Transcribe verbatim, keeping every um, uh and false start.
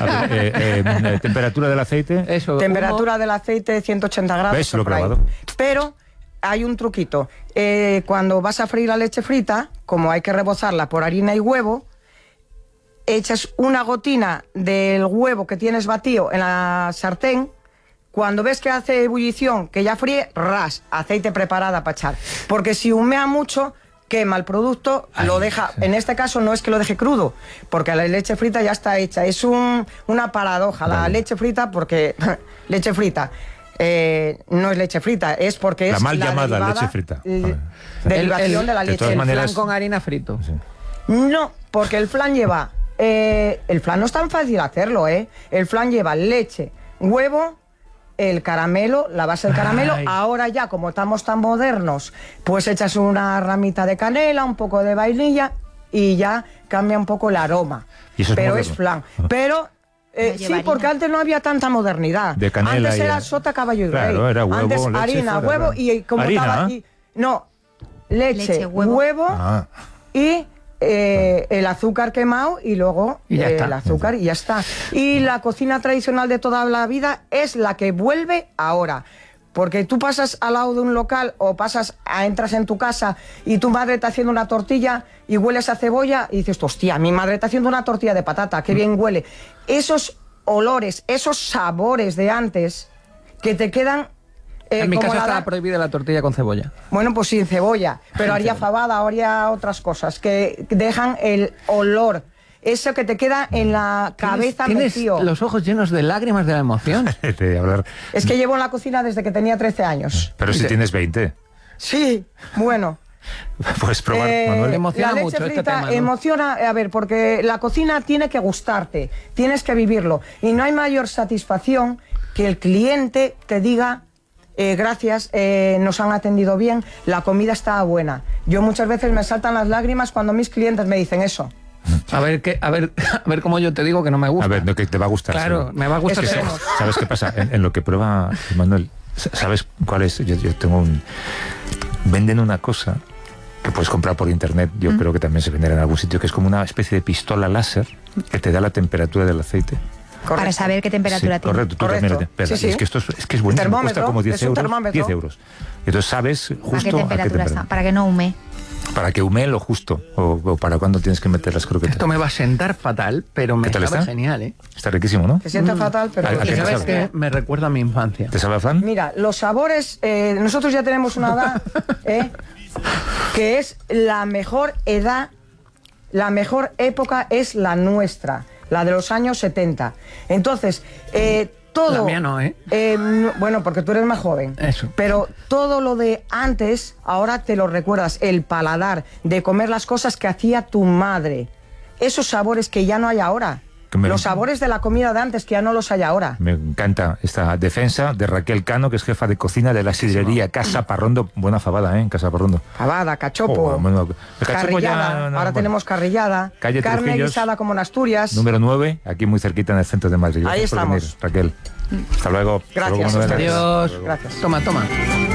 A ver, eh, eh, temperatura del aceite. Eso, Temperatura humo. del aceite ciento ochenta grados. ¿Ves? Lo he por ahí. clavado. Pero hay un truquito. Eh, cuando vas a freír la leche frita, como hay que rebozarla por harina y huevo, echas una gotina del huevo que tienes batido en la sartén. Cuando ves que hace ebullición, que ya fríe, ras, aceite preparada para echar. Porque si humea mucho, quema el producto, Ay, lo deja... sí. En este caso no es que lo deje crudo, porque la leche frita ya está hecha. Es un, una paradoja. La Vale. leche frita, porque... leche frita... Eh, no es leche frita, es porque es La mal llamada derivada, leche frita. eh, A ver. derivación El- el- de la de leche. todas El maneras- flan con harina frito. Sí. No, porque el flan lleva... eh, el flan no es tan fácil hacerlo, ¿eh? El flan lleva leche, huevo, el caramelo, la base del caramelo. Ay. Ahora ya, como estamos tan modernos, pues echas una ramita de canela, un poco de vainilla y ya cambia un poco el aroma. Y eso es Pero moderno. es flan. Pero... eh, No sí, lleva harina. porque antes no había tanta modernidad. De canela antes y- era sota, caballo y rey. Claro, era huevo, Antes leche, harina, fuera, huevo claro. y como ¿Harina? estaba aquí... No, leche, Leche, huevo. huevo, Ah. y eh, el azúcar quemado y luego Y ya eh, está. el azúcar y ya está. Y la cocina tradicional de toda la vida es la que vuelve ahora. Porque tú pasas al lado de un local o pasas a, entras en tu casa y tu madre está haciendo una tortilla y hueles a cebolla y dices, hostia, mi madre está haciendo una tortilla de patata, qué bien huele. Esos olores, esos sabores de antes que te quedan... eh, En mi como casa la estaba da- prohibida la tortilla con cebolla. Bueno, pues sin cebolla, pero haría fabada, haría otras cosas que dejan el olor, eso que te queda en la cabeza Tienes metido. los ojos llenos de lágrimas de la emoción. De hablar. Es que llevo en la cocina desde que tenía trece años. Pero si Sí. tienes veinte, Sí, bueno. puedes probar, Eh, Manuel. Emociona la leche mucho este frita tema, ¿no? emociona, a ver, porque la cocina tiene que gustarte, tienes que vivirlo. Y no hay mayor satisfacción que el cliente te diga... Eh, gracias, eh, nos han atendido bien, la comida estaba buena. Yo muchas veces me saltan las lágrimas cuando mis clientes me dicen eso. A ver, qué, a ver, a ver cómo yo te digo que no me gusta. A ver, no, que te va a gustar. Claro, seguro. me va a gustar. Eso seguro. esperemos. ¿Sabes qué pasa? En, en lo que prueba Manuel, ¿sabes cuál es? Yo, yo tengo un... Venden una cosa que puedes comprar por internet, yo creo que también se venderá en algún sitio, que es como una especie de pistola láser que te da la temperatura del aceite. Para Correcto. saber qué temperatura Sí, tiene. correcto, tú Correcto. también lo tienes. Pero Sí, sí. Es que esto es, es que es buenísimo, cuesta Termómetro, como diez es un euros. termómetro. diez euros. Entonces sabes ¿Para qué justo a qué temperatura está? temperatura. Para que no hume. Para que humee lo justo, o, o para cuando tienes que meter las croquetas. Esto me va a sentar fatal, pero me ¿Qué tal sabe está? genial, ¿eh? Está riquísimo, ¿no? Se siente fatal, pero... ¿A- a Y qué te sabes sabe? que me recuerda a mi infancia. ¿Te sabe a flan? Mira, los sabores, eh, nosotros ya tenemos una edad, ¿eh? que es la mejor edad, la mejor época es la nuestra, la de los años setenta. Entonces, eh, todo... La mía no, ¿eh? Eh, no, bueno, porque tú eres más joven. Eso. Pero todo lo de antes, ahora te lo recuerdas, el paladar, de comer las cosas que hacía tu madre. Esos sabores que ya no hay ahora. Que me- Los sabores de la comida de antes que ya no los hay ahora. Me encanta esta defensa de Raquel Cano, que es jefa de cocina de la sidrería Casa Parrondo. Buena fabada, ¿eh? En Casa Parrondo. Fabada, cachopo, Oh, bueno, el cachopo ya, carrillada, no, ahora bueno. tenemos carrillada, Calle carne Trujillos, guisada como en Asturias. Número nueve, aquí muy cerquita en el centro de Madrid. Ahí Gracias por estamos. venir, Raquel. Hasta luego. Hasta Gracias, luego, Manuel. hasta luego. Adiós. Gracias. Toma, toma.